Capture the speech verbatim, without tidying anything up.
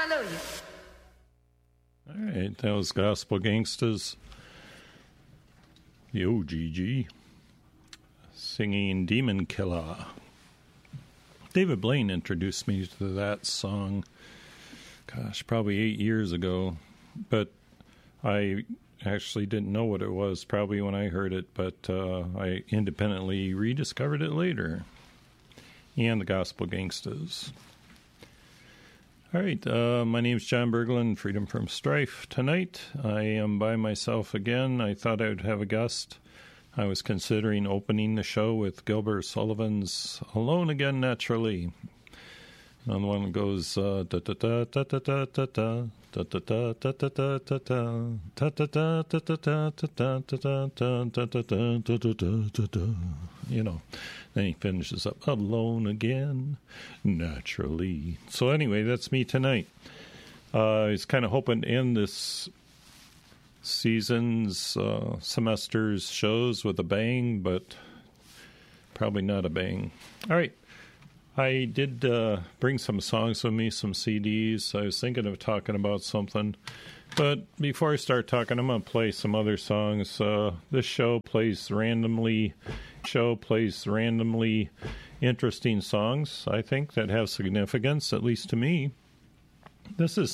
Hallelujah. All right, that was Gospel Gangsters. The O G G. Singing Demon Killer. David Blaine introduced me to that song, gosh, probably eight years ago. But I actually didn't know what it was probably when I heard it, but uh, I independently rediscovered it later. And the Gospel Gangsters. All right, uh, my name is John Berglund, Freedom from Strife. Tonight, I am by myself again. I thought I would have a guest. I was considering opening the show with Gilbert Sullivan's Alone Again Naturally. And the one goes da da da da da da da da da da da da da da da da da da da. You know, then he finishes up Alone Again Naturally. So anyway, that's me tonight. Uh, I was kind of hoping to end this season's uh, semester's shows with a bang, but probably not a bang. All right. I did uh, bring some songs with me, some C Ds. I was thinking of talking about something. But before I start talking, I'm going to play some other songs. Uh, this show plays randomly, show plays randomly interesting songs, I think, that have significance, at least to me. This is